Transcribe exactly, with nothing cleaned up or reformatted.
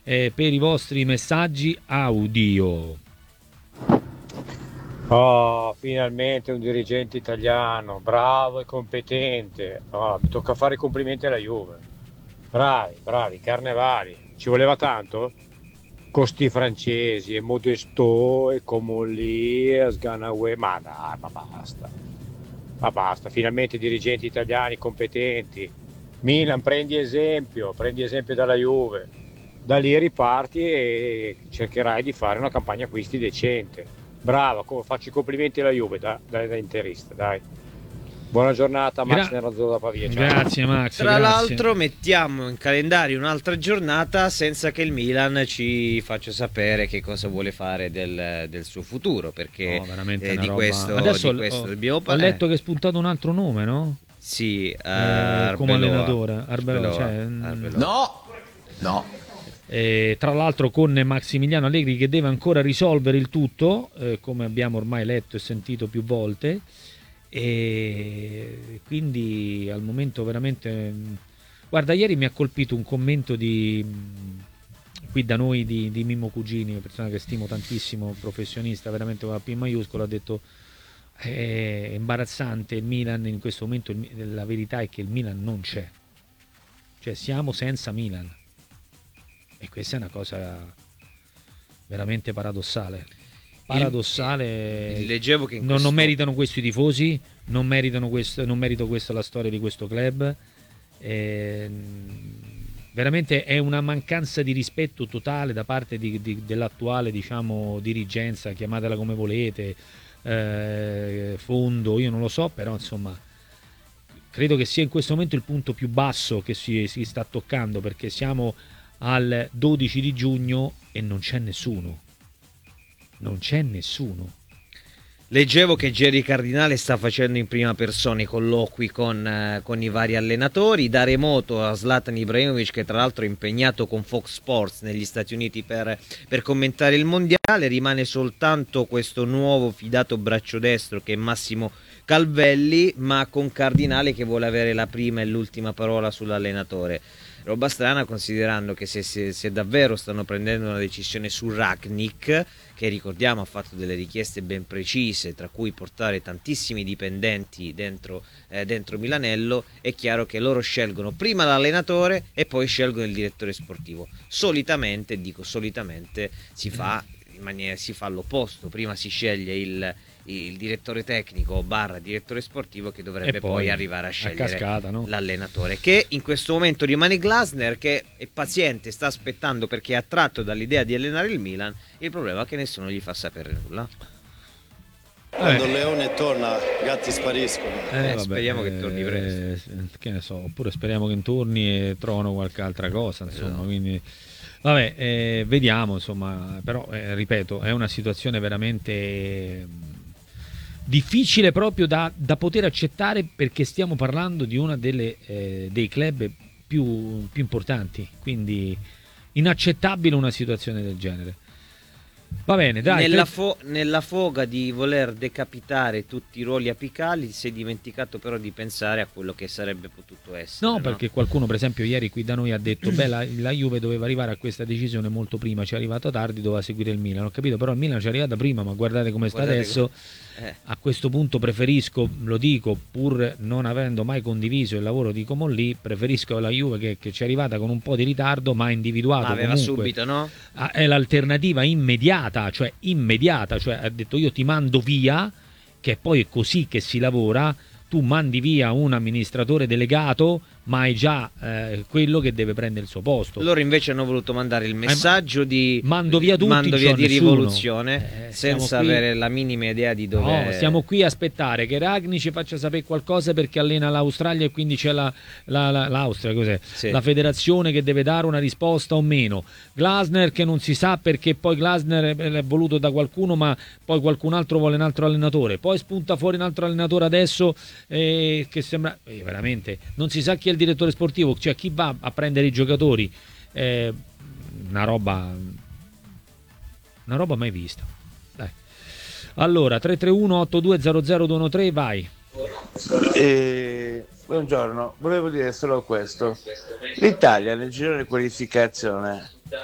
eh, per i vostri messaggi audio. Oh, finalmente un dirigente italiano, bravo e competente. Oh, mi tocca fare i complimenti alla Juve. Bravi, bravi, carnevali. Ci voleva tanto? Costi francesi, e Modesto, e Comolli, e Sganaway. Ma dai, ma basta. Ma basta, finalmente dirigenti italiani competenti. Milan, prendi esempio, prendi esempio dalla Juve. Da lì riparti e cercherai di fare una campagna acquisti decente. Brava, co- faccio i complimenti alla Juve da, da, da interista, dai. Buona giornata, Max Gra- Nerazzurro da Pavia. Ciao. grazie Max. Tra grazie. l'altro mettiamo in calendario un'altra giornata senza che il Milan ci faccia sapere che cosa vuole fare del, del suo futuro, perché No, veramente eh, una di roba- questo, Adesso di questo ho, dobbiamo ho parlare. letto che è spuntato un altro nome, no? Sì, eh, Eh, Arbeloa. come allenatore, Arbeloa, Arbeloa, cioè, mm, Arbeloa. No, no. Eh, tra l'altro con Massimiliano Allegri che deve ancora risolvere il tutto, eh, come abbiamo ormai letto e sentito più volte, e quindi al momento veramente... Guarda, ieri mi ha colpito un commento di qui da noi di, di Mimmo Cugini, una persona che stimo tantissimo, professionista veramente con la P maiuscola, ha detto è imbarazzante il Milan in questo momento, il- la verità è che il Milan non c'è, cioè siamo senza Milan. E questa è una cosa veramente paradossale. Paradossale. Il- leggevo che in non, questo- non meritano questo i tifosi, non meritano questo, non merito questa la storia di questo club. Eh, veramente è una mancanza di rispetto totale da parte di- di- dell'attuale, diciamo, dirigenza, chiamatela come volete, eh, fondo, io non lo so, però insomma credo che sia in questo momento il punto più basso che si, si sta toccando, perché siamo al dodici di giugno e non c'è nessuno. Non c'è nessuno. Leggevo che Jerry Cardinale sta facendo in prima persona i colloqui con, eh, con i vari allenatori, da remoto a Zlatan Ibrahimovic, che tra l'altro è impegnato con Fox Sports negli Stati Uniti per, per commentare il mondiale. Rimane soltanto questo nuovo fidato braccio destro che è Massimo Calvelli, ma con Cardinale che vuole avere la prima e l'ultima parola sull'allenatore. Roba strana, considerando che se, se, se davvero stanno prendendo una decisione su Ragnik, che ricordiamo ha fatto delle richieste ben precise, tra cui portare tantissimi dipendenti dentro, eh, dentro Milanello, è chiaro che loro scelgono prima l'allenatore e poi scelgono il direttore sportivo. Solitamente, dico solitamente, si fa in maniera, si fa l'opposto: prima si sceglie il, il direttore tecnico barra direttore sportivo, che dovrebbe E poi, poi, arrivare a a scegliere cascata, no? l'allenatore, che in questo momento rimane Glasner, che è paziente, sta aspettando perché è attratto dall'idea di allenare il Milan. Il problema è che nessuno gli fa sapere nulla. Quando il leone torna, i gatti spariscono. Eh, Eh, vabbè, speriamo che torni eh, presto. che ne so, oppure speriamo che torni e trovano qualche altra cosa, insomma, quindi vabbè, eh, vediamo, insomma, però eh, ripeto, è una situazione veramente mh, difficile proprio da, da poter accettare, perché stiamo parlando di una delle eh, dei club più, più importanti, quindi inaccettabile una situazione del genere. Va bene, dai. Nella, tre- fo- nella foga di voler decapitare tutti i ruoli apicali, si è dimenticato però di pensare a quello che sarebbe potuto essere. No, perché qualcuno, per esempio, ieri qui da noi ha detto: beh, la, la Juve doveva arrivare a questa decisione molto prima, ci è arrivata tardi, doveva seguire il Milan. Ho capito, però il Milan ci è arrivata prima, ma guardate come sta Guardate adesso. come- eh. A questo punto preferisco, lo dico, pur non avendo mai condiviso il lavoro di Comolli, preferisco la Juve che, che ci è arrivata con un po' di ritardo, ma ha individuato Ma aveva comunque subito, no? ah, è l'alternativa immediata, cioè immediata, cioè ha detto: io ti mando via, che poi è così che si lavora, tu mandi via un amministratore delegato, ma hai già eh, quello che deve prendere il suo posto. Loro invece hanno voluto mandare il messaggio di mando via tutti, mando via c'ho di nessuno. rivoluzione, Eh, siamo senza qui- avere la minima idea di dove. No, stiamo qui a aspettare che Ragni ci faccia sapere qualcosa, perché allena l'Australia e quindi c'è la, la- la- l'Austria, cos'è? Sì. La federazione che deve dare una risposta o meno. Glasner che non si sa, perché poi Glasner è, è voluto da qualcuno, ma poi qualcun altro vuole un altro allenatore. Poi spunta fuori un altro allenatore adesso eh, che sembra eh, veramente non si sa chi è il direttore sportivo, cioè chi va a prendere i giocatori. Eh, una roba una roba mai vista. Dai. Allora, tre tre uno otto due zero zero due uno tre, vai. Eh, buongiorno, volevo dire solo questo. L'Italia nel girone di qualificazione